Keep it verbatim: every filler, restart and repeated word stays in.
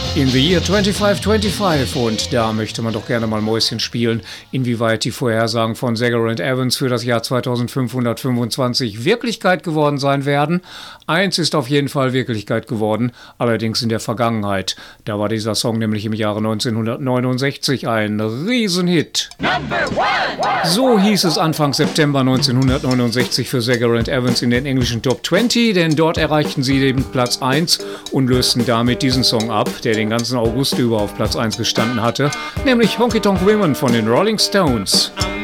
In the Year twenty-five twenty-five, und da möchte man doch gerne mal Mäuschen spielen, inwieweit die Vorhersagen von Sager und Evans für das Jahr zweitausendfünfhundertfünfundzwanzig Wirklichkeit geworden sein werden. Eins ist auf jeden Fall Wirklichkeit geworden, allerdings in der Vergangenheit. Da war dieser Song nämlich im Jahre neunzehnhundertneunundsechzig ein Riesenhit. Number one. So hieß es Anfang September neunzehnhundertneunundsechzig für Sager und Evans in den englischen Top zwanzig, denn dort erreichten sie den Platz eins und lösten damit diesen Song ab, der den ganzen August über auf Platz eins gestanden hatte, nämlich Honky Tonk Women von den Rolling Stones.